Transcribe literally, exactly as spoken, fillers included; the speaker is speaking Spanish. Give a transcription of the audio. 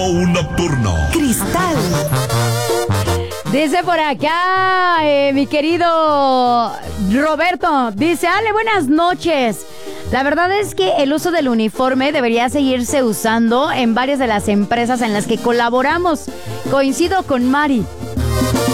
Un nocturno. Cristal. Dice por acá, eh, mi querido Roberto, dice, Ale, buenas noches. La verdad es que el uso del uniforme debería seguirse usando en varias de las empresas en las que colaboramos. Coincido con Mari.